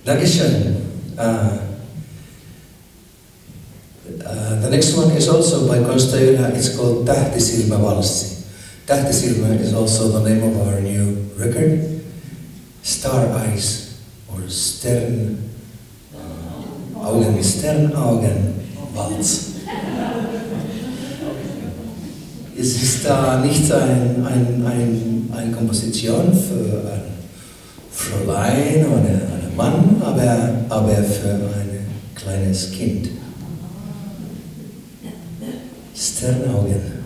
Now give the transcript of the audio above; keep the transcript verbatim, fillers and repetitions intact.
Dankeschön. Uh, uh, the next one is also by Konsta Ylhä. It's called Tähtisilmä Valssi. Tähtisilmä is also the name of our new record. Star Eyes or Stern Augen, Sternaugen Walz. Es ist da nicht ein, ein, ein, eine Komposition für ein Fräulein oder einen Mann, aber, aber für ein kleines Kind. Sternaugen.